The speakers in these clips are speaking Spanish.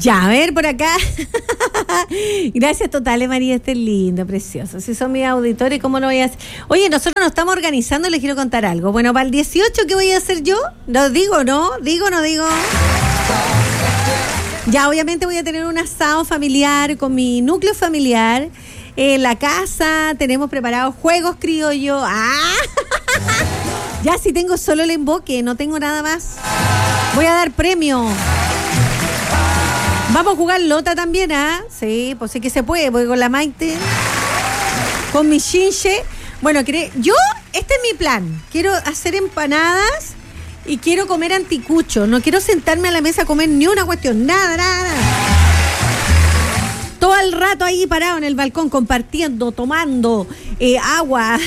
Ya, a ver, por acá. Gracias totales, María, este es lindo, precioso. Si son mis auditores, ¿cómo lo voy a hacer? Oye, nosotros nos estamos organizando y les quiero contar algo. Bueno, para el 18, ¿qué voy a hacer yo? No digo, ¿no? Digo, no digo. Ya, obviamente voy a tener un asado familiar con mi núcleo familiar. En la casa tenemos preparados juegos criollos. ¡Ah! Ya, si tengo solo el emboque, no tengo nada más. Voy a dar premio. Vamos a jugar lota también, ¿ah? Sí, pues sí que se puede, voy con la Maite, con mi chinche. Bueno, este es mi plan. Quiero hacer empanadas y quiero comer anticucho. No quiero sentarme a la mesa a comer ni una cuestión, nada. Todo el rato ahí parado en el balcón, compartiendo, tomando agua.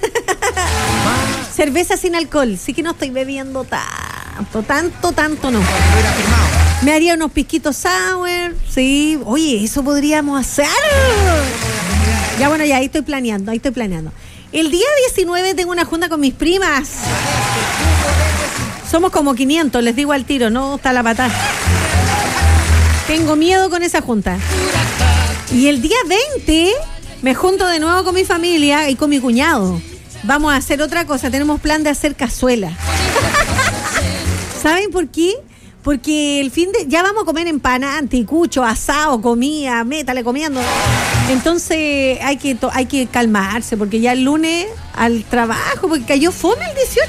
Cerveza sin alcohol. Sí que no estoy bebiendo tanto no. Me haría unos pisquitos sour. Sí, oye, eso podríamos hacer. Ya, bueno, ya ahí estoy planeando. El día 19 tengo una junta con mis primas. Somos como 500, les digo al tiro, no está la patada. Tengo miedo con esa junta. Y el día 20 me junto de nuevo con mi familia y con mi cuñado. Vamos a hacer otra cosa, tenemos plan de hacer cazuela. ¿Saben por qué? Porque ya vamos a comer empanadas, anticucho, asado, comida, métale comiendo. Entonces hay que calmarse, porque ya el lunes al trabajo, porque cayó fome el 18.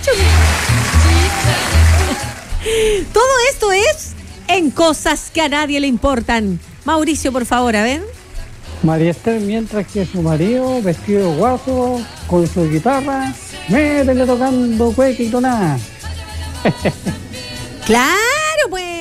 Todo esto es en cosas que a nadie le importan. Mauricio, por favor, a ver. María Esther, mientras que su marido, vestido guapo, con su guitarra, métele tocando cueca y tonada. Claro, pues.